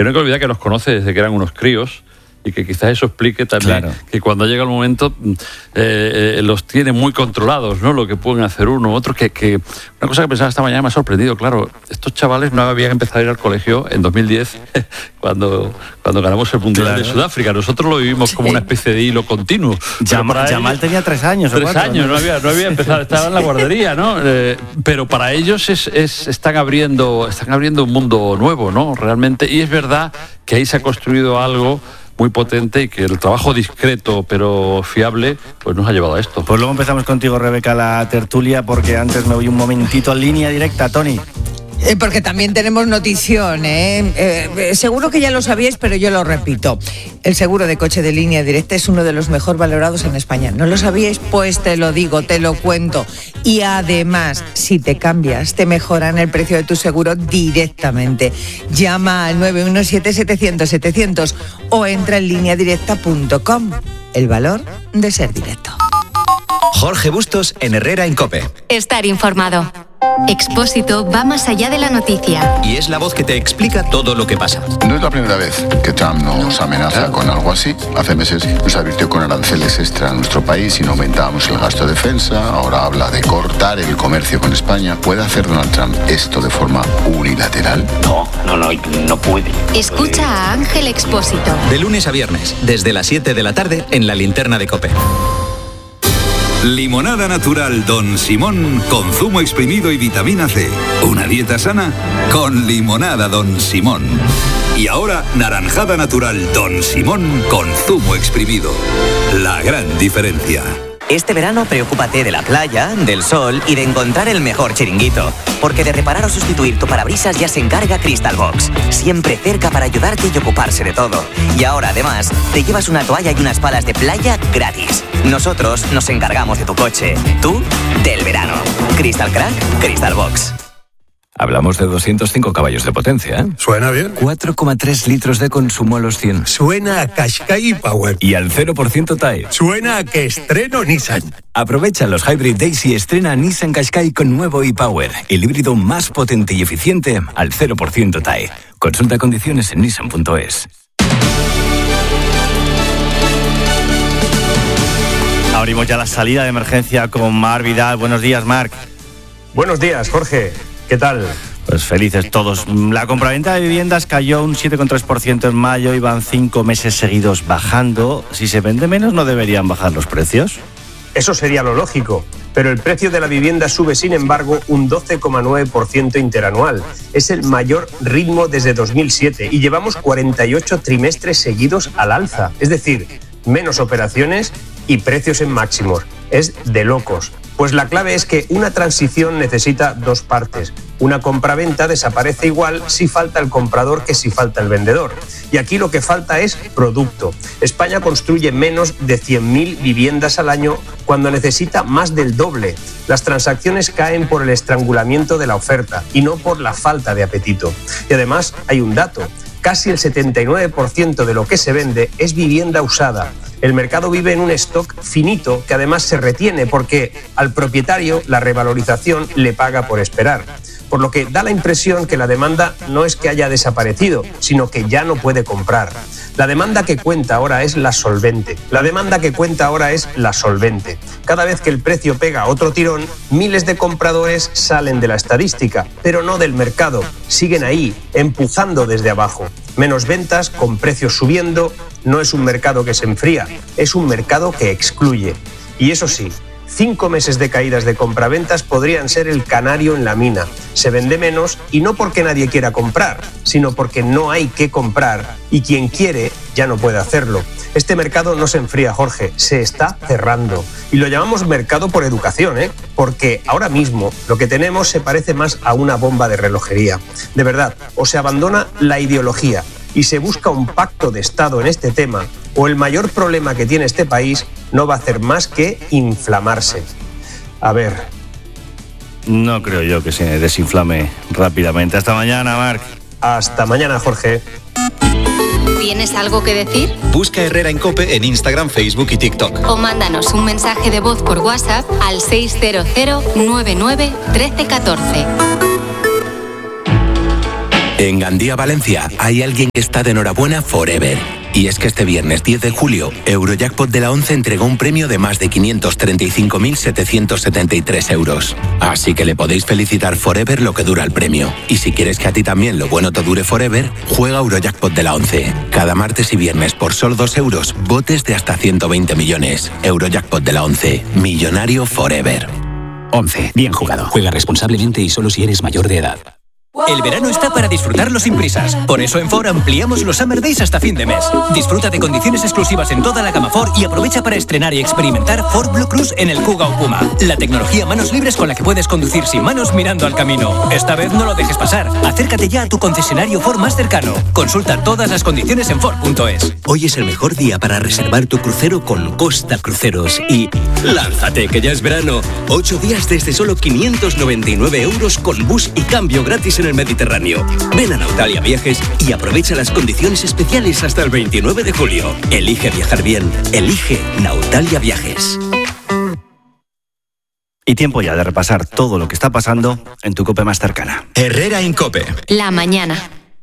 que no hay que olvidar que nos conoce desde que eran unos críos, y que quizás eso explique también que cuando llega el momento los tiene muy controlados, ¿no? Lo que pueden hacer uno u otro. Que una cosa que pensaba esta mañana me ha sorprendido, claro, estos chavales no habían empezado a ir al colegio en 2010 cuando ganamos el Mundial de Sudáfrica. Nosotros lo vivimos como una especie de hilo continuo. Yamal tenía 3 años. 3 años, no había empezado, estaba en la guardería, ¿no? Pero para ellos están abriendo un mundo nuevo, ¿no? Realmente, y es verdad que ahí se ha construido algo muy potente y que el trabajo discreto pero fiable pues nos ha llevado a esto. Pues luego empezamos contigo, Rebeca, la tertulia, porque antes me voy un momentito en línea directa, Tony. Porque también tenemos notición, seguro que ya lo sabíais, pero yo lo repito. El seguro de coche de Línea Directa es uno de los mejor valorados en España. ¿No lo sabíais? Pues te lo digo, te lo cuento. Y además, si te cambias, te mejoran el precio de tu seguro directamente. Llama al 917-700-700 o entra en lineadirecta.com. El valor de ser directo. Jorge Bustos en Herrera en COPE. Estar informado. Expósito va más allá de la noticia. Y es la voz que te explica todo lo que pasa. No es la primera vez que Trump nos amenaza con algo así. Hace meses nos advirtió con aranceles extra a nuestro país si no aumentábamos el gasto de defensa. Ahora habla de cortar el comercio con España. ¿Puede hacer Donald Trump esto de forma unilateral? No puede. Escucha a Ángel Expósito. De lunes a viernes, desde las 7 de la tarde, en la linterna de COPE. Limonada natural Don Simón con zumo exprimido y vitamina C. Una dieta sana con limonada Don Simón. Y ahora naranjada natural Don Simón con zumo exprimido. La gran diferencia. Este verano preocúpate de la playa, del sol y de encontrar el mejor chiringuito. Porque de reparar o sustituir tu parabrisas ya se encarga Crystal Box. Siempre cerca para ayudarte y ocuparse de todo. Y ahora además te llevas una toalla y unas palas de playa gratis. Nosotros nos encargamos de tu coche. Tú, del verano. Crystal Crack, Crystal Box. Hablamos de 205 caballos de potencia, ¿eh? Suena bien. 4,3 litros de consumo a los 100. Suena a Qashqai Power. Y al 0% TAE. Suena a que estreno Nissan. Aprovecha los Hybrid Days y estrena Nissan Qashqai con nuevo e-Power, el híbrido más potente y eficiente al 0% TAE. Consulta condiciones en nissan.es. Abrimos ya la salida de emergencia con Marc Vidal. Buenos días, Marc. Buenos días, Jorge. ¿Qué tal? Pues felices todos. La compraventa de viviendas cayó un 7,3% en mayo y van 5 meses seguidos bajando. Si se vende menos, ¿no deberían bajar los precios? Eso sería lo lógico, pero el precio de la vivienda sube, sin embargo, un 12,9% interanual. Es el mayor ritmo desde 2007 y llevamos 48 trimestres seguidos al alza. Es decir, menos operaciones y precios en máximos. Es de locos. Pues la clave es que una transición necesita dos partes. Una compraventa desaparece igual si falta el comprador que si falta el vendedor. Y aquí lo que falta es producto. España construye menos de 100.000 viviendas al año cuando necesita más del doble. Las transacciones caen por el estrangulamiento de la oferta y no por la falta de apetito. Y además hay un dato. Casi el 79% de lo que se vende es vivienda usada. El mercado vive en un stock finito que además se retiene porque al propietario la revalorización le paga por esperar. Por lo que da la impresión que la demanda no es que haya desaparecido, sino que ya no puede comprar. La demanda que cuenta ahora es la solvente. Cada vez que el precio pega otro tirón, miles de compradores salen de la estadística, pero no del mercado. Siguen ahí, empujando desde abajo. Menos ventas, con precios subiendo. No es un mercado que se enfría, es un mercado que excluye. Y eso sí, 5 meses de caídas de compraventas podrían ser el canario en la mina. Se vende menos y no porque nadie quiera comprar, sino porque no hay que comprar y quien quiere ya no puede hacerlo. Este mercado no se enfría, Jorge, se está cerrando. Y lo llamamos mercado por educación, porque ahora mismo lo que tenemos se parece más a una bomba de relojería. De verdad, o se abandona la ideología y se busca un pacto de Estado en este tema, o el mayor problema que tiene este país no va a hacer más que inflamarse. A ver. No creo yo que se desinflame rápidamente. Hasta mañana, Marc. Hasta mañana, Jorge. ¿Tienes algo que decir? Busca Herrera en COPE en Instagram, Facebook y TikTok. O mándanos un mensaje de voz por WhatsApp al 600 99 13 14. En Gandía, Valencia, hay alguien que está de enhorabuena forever. Y es que este viernes 10 de julio, Eurojackpot de la 11 entregó un premio de más de 535.773 euros. Así que le podéis felicitar forever lo que dura el premio. Y si quieres que a ti también lo bueno te dure forever, juega Eurojackpot de la 11. Cada martes y viernes por solo 2 euros, botes de hasta 120 millones. Eurojackpot de la 11. Millonario forever. 11. Bien jugado. Juega responsablemente y solo si eres mayor de edad. El verano está para disfrutarlo sin prisas. Por eso en Ford ampliamos los Summer Days hasta fin de mes. Disfruta de condiciones exclusivas en toda la gama Ford y aprovecha para estrenar y experimentar Ford Blue Cruise en el Kuga o Puma. La tecnología manos libres con la que puedes conducir sin manos mirando al camino. Esta vez no lo dejes pasar. Acércate ya a tu concesionario Ford más cercano. Consulta todas las condiciones en Ford.es. Hoy es el mejor día para reservar tu crucero con Costa Cruceros. Y lánzate, que ya es verano. 8 días desde solo 599 euros con bus y cambio gratis en el Mediterráneo. Ven a Nautalia Viajes y aprovecha las condiciones especiales hasta el 29 de julio. Elige viajar bien. Elige Nautalia Viajes. Y tiempo ya de repasar todo lo que está pasando en tu COPE más cercana. Herrera Incope. La mañana.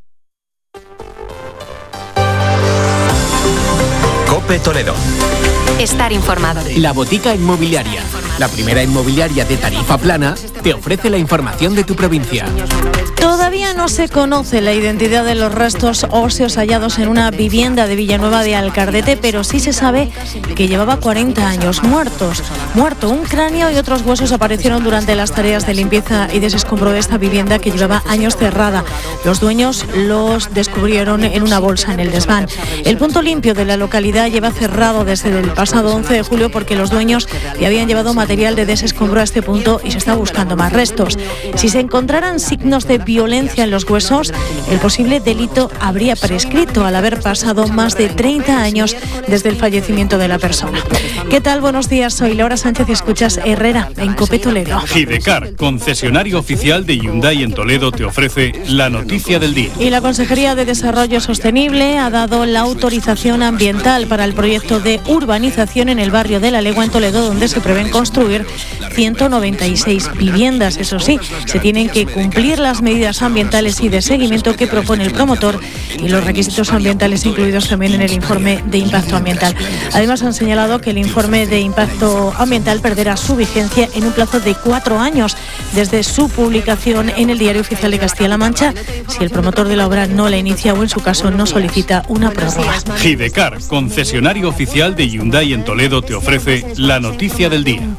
Cope Toledo. Estar informado. La Botica Inmobiliaria, la primera inmobiliaria de tarifa plana, te ofrece la información de tu provincia. Todavía no se conoce la identidad de los restos óseos hallados en una vivienda de Villanueva de Alcardete, pero sí se sabe que llevaba 40 años muerto. Un cráneo y otros huesos aparecieron durante las tareas de limpieza y desescombro de esta vivienda que llevaba años cerrada. Los dueños los descubrieron en una bolsa en el desván. El punto limpio de la localidad lleva cerrado desde el pasado 11 de julio porque los dueños le habían llevado material de desescombro a este punto y se está buscando más restos. Si se encontraran signos de violencia en los huesos, el posible delito habría prescrito al haber pasado más de 30 años desde el fallecimiento de la persona. ¿Qué tal? Buenos días, soy Laura Sánchez y escuchas Herrera en COPE Toledo. Hidecar, concesionario oficial de Hyundai en Toledo, te ofrece la noticia del día. Y la Consejería de Desarrollo Sostenible ha dado la autorización ambiental para el proyecto de urbanización en el barrio de La Legua en Toledo, donde se prevén construir 196 viviendas. Eso sí, se tienen que cumplir las medidas ambientales y de seguimiento que propone el promotor y los requisitos ambientales incluidos también en el informe de impacto ambiental. Además, han señalado que el informe de impacto ambiental perderá su vigencia en un plazo de 4 años desde su publicación en el Diario Oficial de Castilla-La Mancha, si el promotor de la obra no la inicia o en su caso no solicita una prórroga. Hidecar, concesionario oficial de Hyundai en Toledo, te ofrece la noticia del día.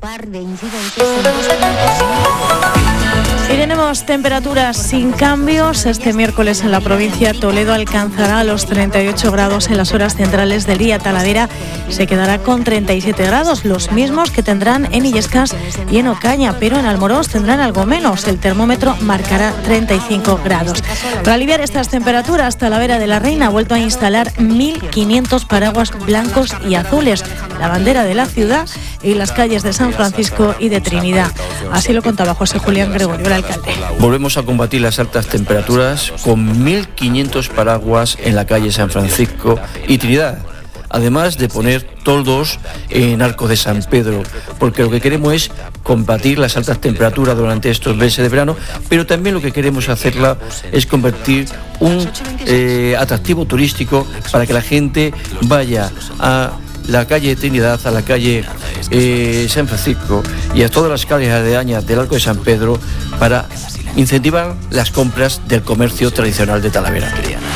Y tenemos temperaturas sin cambios. Este miércoles en la provincia Toledo alcanzará los 38 grados en las horas centrales del día. Talavera se quedará con 37 grados, los mismos que tendrán en Illescas y en Ocaña, pero en Almorós tendrán algo menos. El termómetro marcará 35 grados. Para aliviar estas temperaturas, Talavera de la Reina ha vuelto a instalar 1.500 paraguas blancos y azules, la bandera de la ciudad y las calles de San Francisco y de Trinidad. Así lo contaba José Julián Gregorio, el alcalde. Volvemos a combatir las altas temperaturas con 1.500 paraguas en la calle San Francisco y Trinidad, además de poner toldos en Arco de San Pedro, porque lo que queremos es combatir las altas temperaturas durante estos meses de verano, pero también lo que queremos hacerla es convertir un atractivo turístico para que la gente vaya a la calle Trinidad, a la calle San Francisco y a todas las calles aledañas del Arco de San Pedro para incentivar las compras del comercio tradicional de Talavera.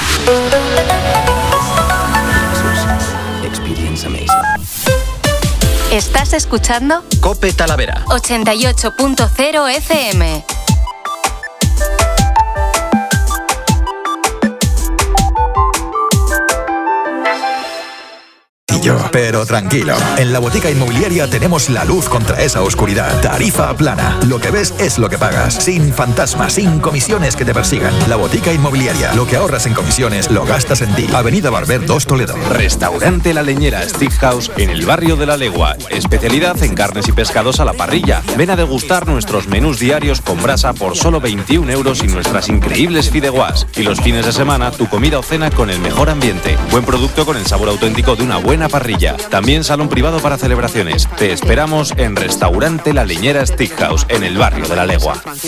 ¿Estás escuchando? Cope Talavera. 88.0 FM. Pero tranquilo, en la Botica Inmobiliaria tenemos la luz contra esa oscuridad. Tarifa plana. Lo que ves es lo que pagas. Sin fantasmas, sin comisiones que te persigan. La Botica Inmobiliaria. Lo que ahorras en comisiones, lo gastas en ti. Avenida Barber 2 Toledo. Restaurante La Leñera Steakhouse en el barrio de La Legua. Especialidad en carnes y pescados a la parrilla. Ven a degustar nuestros menús diarios con brasa por solo 21 euros y nuestras increíbles fideuás. Y los fines de semana, tu comida o cena con el mejor ambiente. Buen producto con el sabor auténtico de una buena parrilla. También salón privado para celebraciones. Te esperamos en Restaurante La Leñera Steakhouse en el barrio de La Legua.